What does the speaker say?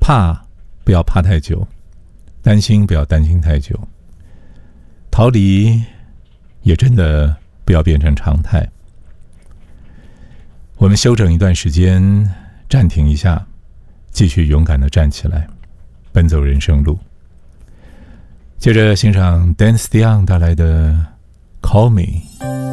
怕不要怕太久，担心不要担心太久，逃离也真的不要变成常态。我们休整一段时间，暂停一下，继续勇敢地站起来，奔走人生路。接着欣赏 Dance Dion 带来的 Call Me。